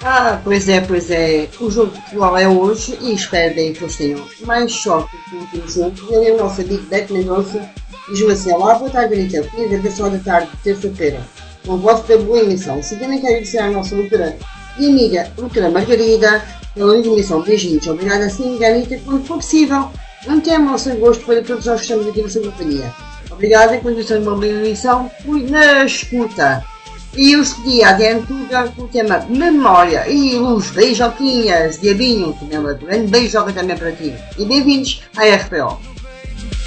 Pois é. O jogo de Portugal é hoje e espero bem que eles tenham mais sorte que o último jogo. E o nosso amigo Beto Mendonça diz assim: olá, boa tarde, Anitta. Queria agradecer da tarde de terça-feira com o vosso da boa emissão. Se também quero agradecer à nossa doutora e amiga, doutora Margarida, pela emissão. Beijinhos. Obrigada, sim, Anitta, quando for possível. Não temam ao seu gosto para todos nós que estamos aqui na sua companhia. Obrigada, continuação de uma boa emissão. Fui na escuta. E eu escolhi a Dentuga com o tema Memória e os beijoquinhas, Diabinho, também uma grande beijoca também para ti. E bem-vindos à RPO.